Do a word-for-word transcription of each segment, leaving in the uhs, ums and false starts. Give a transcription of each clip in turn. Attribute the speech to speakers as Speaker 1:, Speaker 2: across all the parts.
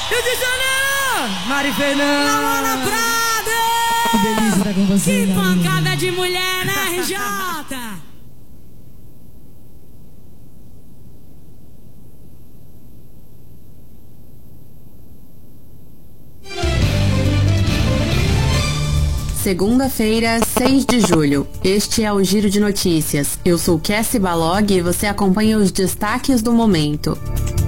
Speaker 1: Rio de Janeiro! Mari Fernanda!
Speaker 2: Laura Prado!
Speaker 1: Que delícia estar com você,
Speaker 2: Que pancada
Speaker 1: amiga.
Speaker 2: de mulher, né, R J?
Speaker 3: Segunda-feira, seis de julho. Este é o Giro de Notícias. Eu sou Cassie Balog e você acompanha os destaques do momento.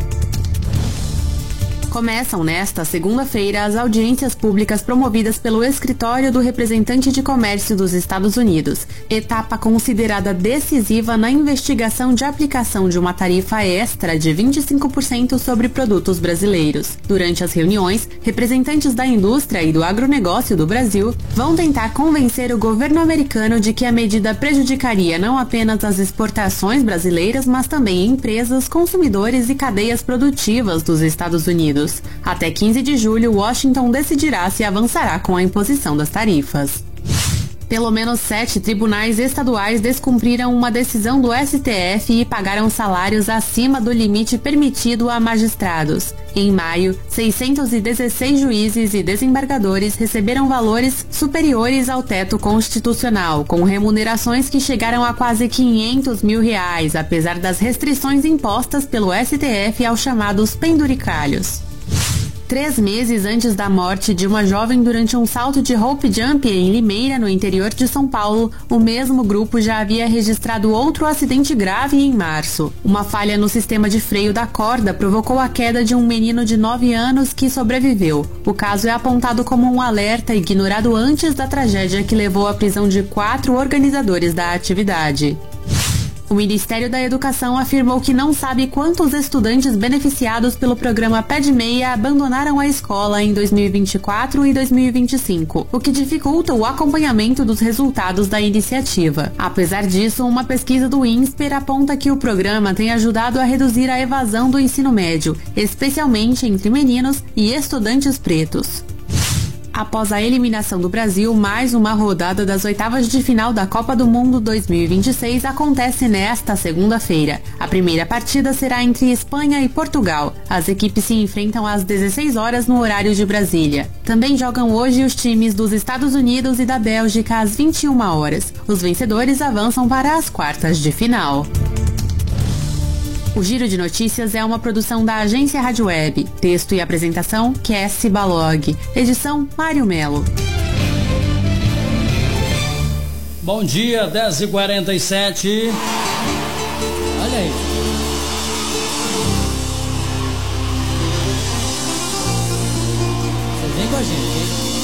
Speaker 3: Começam nesta segunda-feira as audiências públicas promovidas pelo Escritório do Representante de Comércio dos Estados Unidos, etapa considerada decisiva na investigação de aplicação de uma tarifa extra de vinte e cinco por cento sobre produtos brasileiros. Durante as reuniões, representantes da indústria e do agronegócio do Brasil vão tentar convencer o governo americano de que a medida prejudicaria não apenas as exportações brasileiras, mas também empresas, consumidores e cadeias produtivas dos Estados Unidos. Até quinze de julho, Washington decidirá se avançará com a imposição das tarifas. Pelo menos sete tribunais estaduais descumpriram uma decisão do S T F e pagaram salários acima do limite permitido a magistrados. Em maio, seiscentos e dezesseis juízes e desembargadores receberam valores superiores ao teto constitucional, com remunerações que chegaram a quase quinhentos mil reais, apesar das restrições impostas pelo S T F aos chamados penduricalhos. Três meses antes da morte de uma jovem durante um salto de rope jump em Limeira, no interior de São Paulo, o mesmo grupo já havia registrado outro acidente grave em março. Uma falha no sistema de freio da corda provocou a queda de um menino de nove anos que sobreviveu. O caso é apontado como um alerta ignorado antes da tragédia que levou à prisão de quatro organizadores da atividade. O Ministério da Educação afirmou que não sabe quantos estudantes beneficiados pelo programa Pé de Meia abandonaram a escola em dois mil e vinte e quatro e dois mil e vinte e cinco, o que dificulta o acompanhamento dos resultados da iniciativa. Apesar disso, uma pesquisa do INSPER aponta que o programa tem ajudado a reduzir a evasão do ensino médio, especialmente entre meninos e estudantes pretos. Após a eliminação do Brasil, mais uma rodada das oitavas de final da Copa do Mundo dois mil e vinte e seis acontece nesta segunda-feira. A primeira partida será entre Espanha e Portugal. As equipes se enfrentam às dezesseis horas no horário de Brasília. Também jogam hoje os times dos Estados Unidos e da Bélgica às vinte e uma horas. Os vencedores avançam para as quartas de final. O Giro de Notícias é uma produção da Agência Rádio Web. Texto e apresentação, Cassie Balog. Edição, Mário Melo.
Speaker 4: Bom dia, dez e quarenta e sete.
Speaker 1: Olha aí. Você vem com a gente, hein?